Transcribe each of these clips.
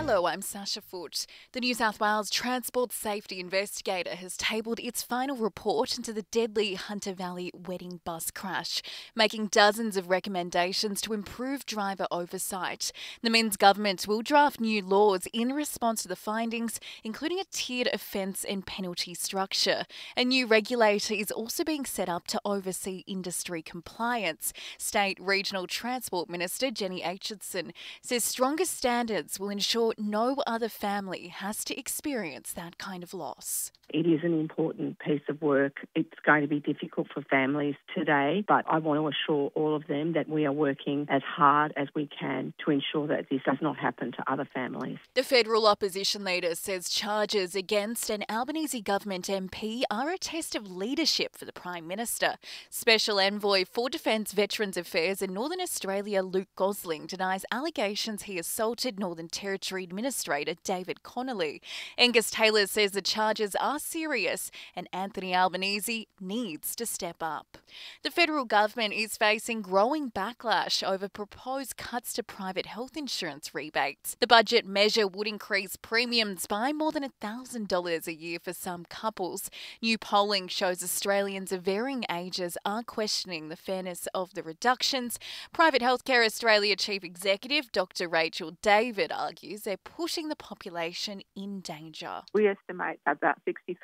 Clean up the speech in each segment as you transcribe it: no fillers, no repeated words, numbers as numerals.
Hello, I'm Sasha Foote. The New South Wales Transport Safety Investigator has tabled its final report into the deadly Hunter Valley wedding bus crash, making dozens of recommendations to improve driver oversight. The Minns government will draft new laws in response to the findings, including a tiered offence and penalty structure. A new regulator is also being set up to oversee industry compliance. State Regional Transport Minister Jenny Aitchison says stronger standards will ensure no other family has to experience that kind of loss. It is an important piece of work. It's going to be difficult for families today, but I want to assure all of them that we are working as hard as we can to ensure that this does not happen to other families. The federal opposition leader says charges against an Albanese government MP are a test of leadership for the Prime Minister. Special Envoy for Defence, Veterans Affairs in Northern Australia, Luke Gosling, denies allegations he assaulted Northern Territory Administrator David Connolly. Angus Taylor says the charges are serious and Anthony Albanese needs to step up. The federal government is facing growing backlash over proposed cuts to private health insurance rebates. The budget measure would increase premiums by more than $1,000 a year for some couples. New polling shows Australians of varying ages are questioning the fairness of the reductions. Private Healthcare Australia Chief Executive Dr. Rachel David argues they're pushing the population in danger. We estimate about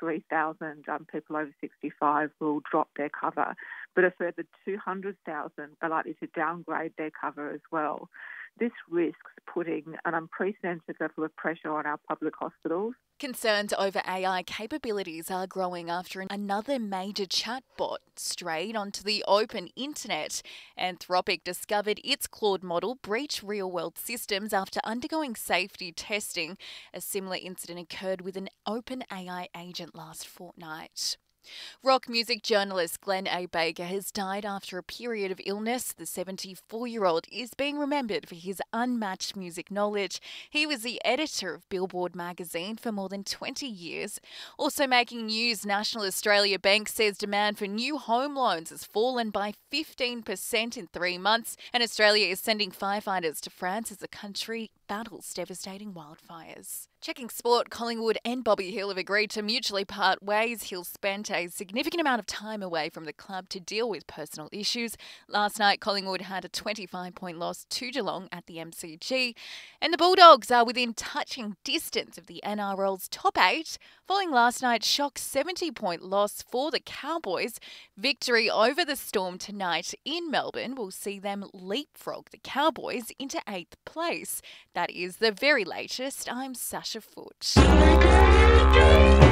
63,000 people over 65 will drop their cover, but a further 200,000 are likely to downgrade their cover as well. This risks putting an unprecedented level of pressure on our public hospitals. Concerns over AI capabilities are growing after another major chatbot strayed onto the open internet. Anthropic discovered its Claude model breached real-world systems after undergoing safety testing. A similar incident occurred with an open AI agent last fortnight. Rock music journalist Glenn A. Baker has died after a period of illness. The 74-year-old is being remembered for his unmatched music knowledge. He was the editor of Billboard magazine for more than 20 years. Also making news, National Australia Bank says demand for new home loans has fallen by 15% in 3 months, and Australia is sending firefighters to France as the country battles devastating wildfires. Checking sport, Collingwood and Bobby Hill have agreed to mutually part ways. Hill spent a significant amount of time away from the club to deal with personal issues. Last night, Collingwood had a 25-point loss to Geelong at the MCG. And the Bulldogs are within touching distance of the NRL's top 8, following last night's shock 70-point loss for the Cowboys. Victory over the Storm tonight in Melbourne will see them leapfrog the Cowboys into 8th place. That is the very latest. I'm Sasha Foote.